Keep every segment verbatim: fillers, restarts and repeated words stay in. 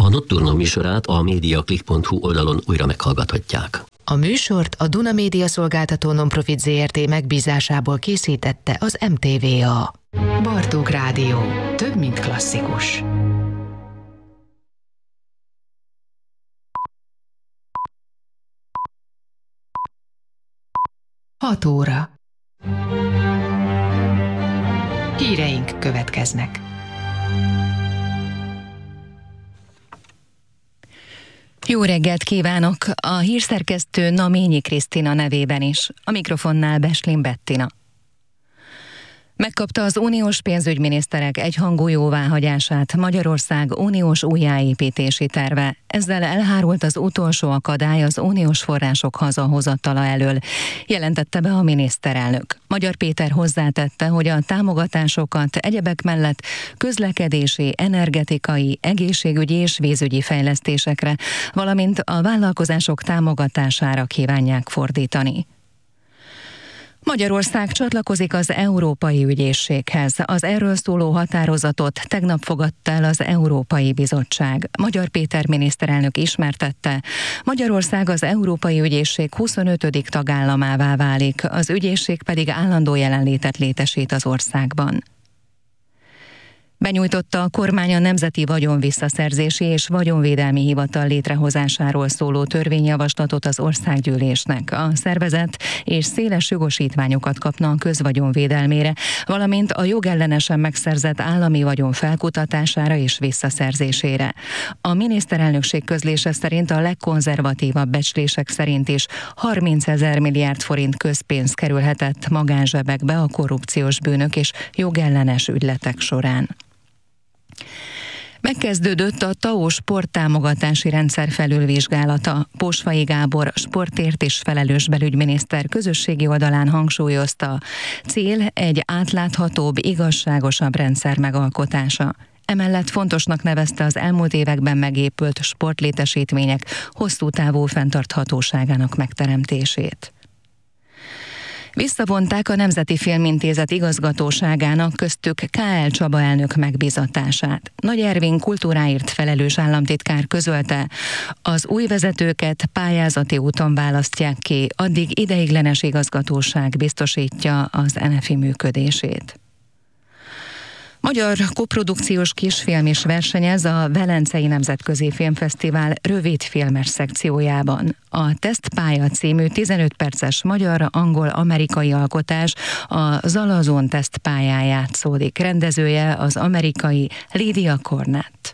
A Nocturno műsorát a mediaclick pont hu oldalon újra meghallgathatják. A műsort a Duna Média Szolgáltató Nonprofit zé er té megbízásából készítette az em té vé á. Bartók Rádió. Több, mint klasszikus. Hat óra. Híreink következnek. Jó reggelt kívánok! A hírszerkesztő Naményi Krisztina nevében is. A mikrofonnál Beslin Bettina. Megkapta az uniós pénzügyminiszterek egyhangú jóváhagyását Magyarország uniós újjáépítési terve. Ezzel elhárult az utolsó akadály az uniós források hazahozatala elől, jelentette be a miniszterelnök. Magyar Péter hozzátette, hogy a támogatásokat egyebek mellett közlekedési, energetikai, egészségügyi és vízügyi fejlesztésekre, valamint a vállalkozások támogatására kívánják fordítani. Magyarország csatlakozik az Európai Ügyészséghez. Az erről szóló határozatot tegnap fogadta el az Európai Bizottság. Magyar Péter miniszterelnök ismertette, Magyarország az Európai Ügyészség huszonötödik tagállamává válik, az ügyészség pedig állandó jelenlétet létesít az országban. Benyújtotta a kormány a Nemzeti Vagyonvisszaszerzési és Vagyonvédelmi Hivatal létrehozásáról szóló törvényjavaslatot az országgyűlésnek. A szervezet és széles jogosítványokat kapna a közvagyon védelmére, valamint a jogellenesen megszerzett állami vagyon felkutatására és visszaszerzésére. A miniszterelnökség közlése szerint a legkonzervatívabb becslések szerint is harmincezer milliárd forint közpénz kerülhetett magánzsebekbe a korrupciós bűnök és jogellenes ügyletek során. Megkezdődött a té á o sporttámogatási rendszer felülvizsgálata. Pósfai Gábor sportért is felelős belügyminiszter közösségi oldalán hangsúlyozta, cél egy átláthatóbb, igazságosabb rendszer megalkotása. Emellett fontosnak nevezte az elmúlt években megépült sportlétesítmények hosszú távú fenntarthatóságának megteremtését. Visszavonták a Nemzeti Filmintézet igazgatóságának, köztük K L Csaba elnök megbízatását. Nagy Ervin kultúráért felelős államtitkár közölte, az új vezetőket pályázati úton választják ki, addig ideiglenes igazgatóság biztosítja az en ef i működését. Magyar koprodukciós kisfilm is versenyez a Velencei Nemzetközi Filmfesztivál rövidfilmes szekciójában. A Tesztpálya című tizenöt perces magyar-angol-amerikai alkotás a Zalazon tesztpályán játszódik. Rendezője az amerikai Lydia Cornett.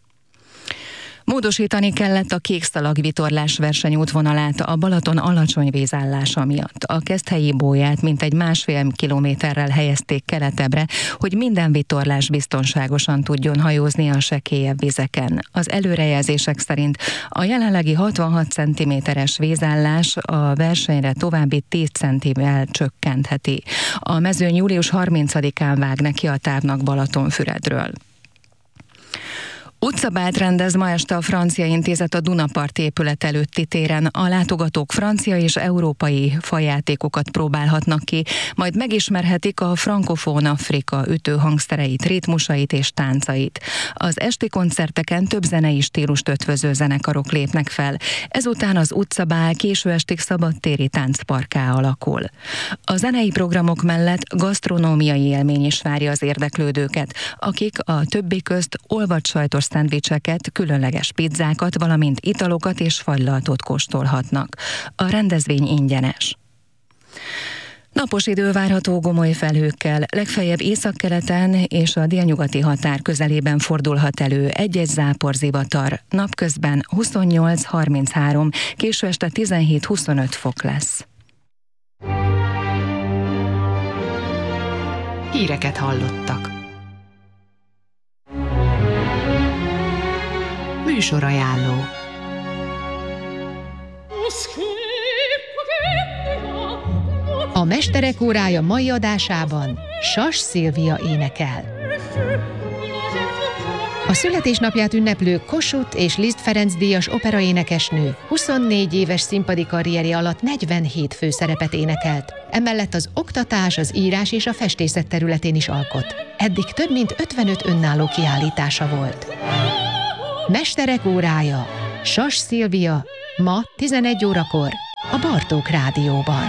Módosítani kellett a kékszalag vitorlás versenyútvonalát a Balaton alacsony vízállása miatt. A Keszthelyi bóját mintegy másfél kilométerrel helyezték keletebbre, hogy minden vitorlás biztonságosan tudjon hajózni a sekélyebb vizeken. Az előrejelzések szerint a jelenlegi hatvanhat centiméteres vízállás a versenyre további tíz centivel csökkentheti. A mezőny július harmincadikán vág neki a távnak Balatonfüredről. Utcabált rendez ma este a Francia Intézet a Dunapart épület előtti téren. A látogatók francia és európai fajátékokat próbálhatnak ki, majd megismerhetik a frankofón Afrika ütőhangszereit, ritmusait és táncait. Az esti koncerteken több zenei stílust ötvöző zenekarok lépnek fel. Ezután az utcabál késő estig szabadtéri táncparkká alakul. A zenei programok mellett gasztronómiai élmény is várja az érdeklődőket, akik a többi közt olvadt sajtos szendvicseket, különleges pizzákat, valamint italokat és fagylaltot kóstolhatnak. A rendezvény ingyenes. Napos idő várható gomoly felhőkkel, legfeljebb északkeleten és a délnyugati határ közelében fordulhat elő egy-egy záporzivatar. Napközben huszonnyolc harminchárom, késő este tizenhét huszonöt fok lesz. Híreket hallottak. Műsorajánló. A Mesterek órája mai adásában Sas Szilvia énekel. A születésnapját ünneplő Kossuth és Liszt Ferenc díjas operaénekesnő huszonnégy éves színpadi karrierje alatt negyvenhét főszerepet énekelt. Emellett az oktatás, az írás és a festészet területén is alkot. Eddig több mint ötvenöt önálló kiállítása volt. Mesterek órája. Sas Szilvia. Ma tizenegy órakor a Bartók Rádióban.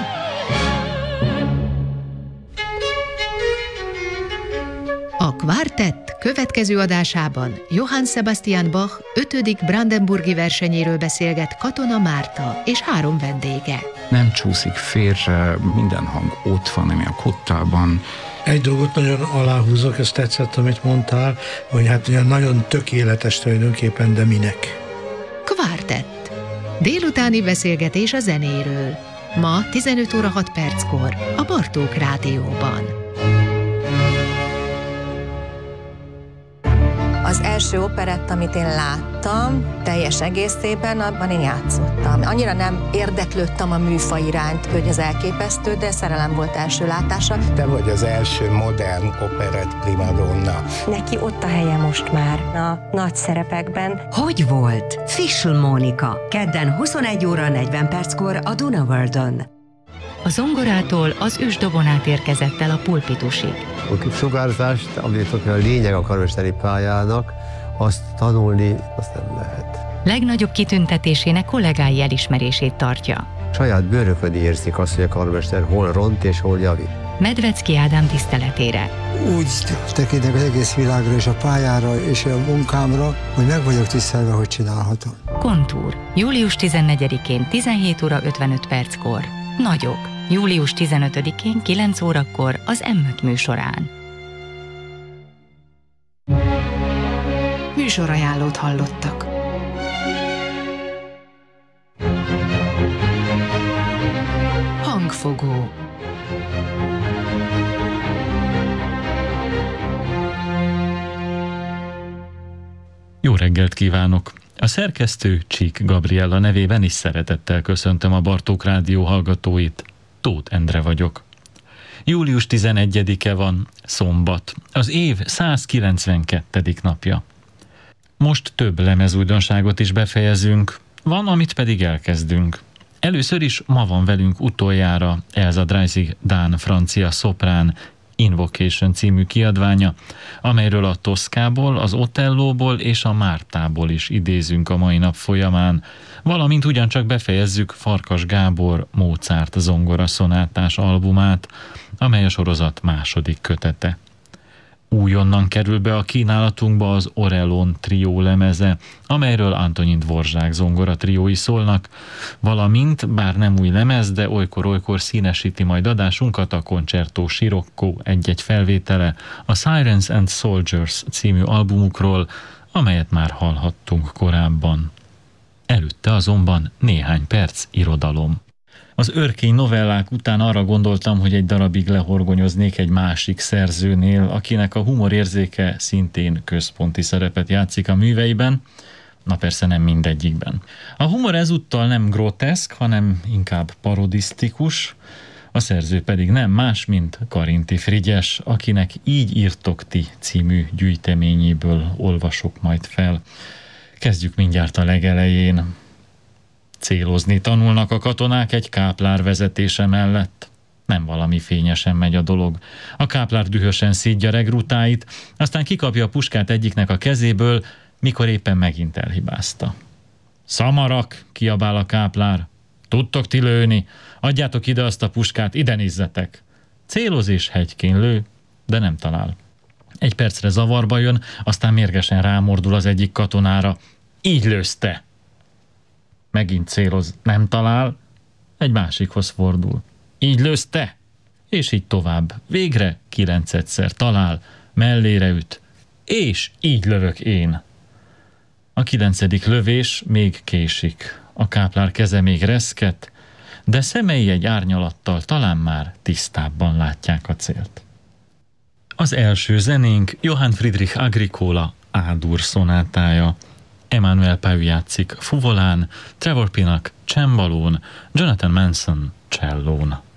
A Quartett következő adásában Johann Sebastian Bach ötödik brandenburgi versenyéről beszélget Katona Márta és három vendége. Nem csúszik félre, minden hang ott van, ami a kottában. Egy dolgot nagyon aláhúzok, ezt tetszett, amit mondtál, hogy hát ugye nagyon tökéletes tulajdonképpen, de minek? Quartett. Délutáni beszélgetés a zenéről. Ma tizenöt óra hat perckor a Bartók Rádióban. Az első operett, amit én láttam, teljes egészében, abban én játszottam. Annyira nem érdeklődtem a műfaj iránt, hogy az elképesztő, de szerelem volt első látása. Te vagy az első modern operett primadonna. Neki ott a helye most már a nagy szerepekben. Hogy volt? Fischl Mónika. Kedden huszonegy óra negyven perckor a Dunaworldon. A zongorától az ősdobon át érkezett el a pulpitusig. A sugárzást, amit a lényeg a karmesteri pályának, azt tanulni, azt nem lehet. Legnagyobb kitüntetésének kollégái elismerését tartja. Saját bőrökön érzik azt, hogy a karmester hol ront és hol javít. Medvecki Ádám tiszteletére. Úgy tekintek az egész világra és a pályára és a munkámra, hogy meg vagyok tisztelve, hogy csinálhatom. Kontúr. július tizennegyedikén tizenhét óra ötvenöt perckor. Nagyok. július tizenötödikén kilenc órakor az em öt műsorán. Műsorajánlót hallottak. Hangfogó. Jó reggelt kívánok! A szerkesztő Csík Gabriella nevében is szeretettel köszöntöm a Bartók Rádió hallgatóit. Tóth Endre vagyok. július tizenegyedike van, szombat, az év százkilencvenkettedik napja. Most több lemezújdonságot is befejezünk, van, amit pedig elkezdünk. Először is ma van velünk utoljára Elsa Dreisig dán francia szoprán Invocation című kiadványa, amelyről a Toszkából, az Otellóból és a Mártából is idézünk a mai nap folyamán, valamint ugyancsak befejezzük Farkas Gábor Mozart zongora szonátás albumát, amely a sorozat második kötete. Újonnan kerül be a kínálatunkba az Orelon trió lemeze, amelyről Antonin Dvorzsák zongora triói szólnak, valamint, bár nem új lemez, de olykor-olykor színesíti majd adásunkat a Concerto Scirocco egy-egy felvétele a Sirens and Soldiers című albumukról, amelyet már hallhattunk korábban. Előtte azonban néhány perc irodalom. Az örkény novellák után arra gondoltam, hogy egy darabig lehorgonyoznék egy másik szerzőnél, akinek a humorérzéke szintén központi szerepet játszik a műveiben, na persze nem mindegyikben. A humor ezúttal nem groteszk, hanem inkább parodisztikus, a szerző pedig nem más, mint Karinti Frigyes, akinek Így írtok ti című gyűjteményéből olvasok majd fel. Kezdjük mindjárt a legelején. Célozni tanulnak a katonák egy káplár vezetése mellett. Nem valami fényesen megy a dolog. A káplár dühösen szídja regrutáit, aztán kikapja a puskát egyiknek a kezéből, mikor éppen megint elhibázta. Szamarak, kiabál a káplár. Tudtok ti lőni? Adjátok ide azt a puskát, ide nézzetek. Céloz és hegykén lő, de nem talál. Egy percre zavarba jön, aztán mérgesen rámordul az egyik katonára. Így lősz te! Megint céloz, nem talál, egy másikhoz fordul. Így lősz te! És így tovább. Végre kilencedszer talál, mellére üt, és így lövök én. A kilencedik lövés még késik. A káplár keze még reszket, de szemei egy árnyalattal talán már tisztábban látják a célt. Az első zenénk Johann Friedrich Agricola A-dur szonátája. Emmanuel Pau játszik fuvolán, Trevor Pinnock csembalón, Jonathan Manson csellón.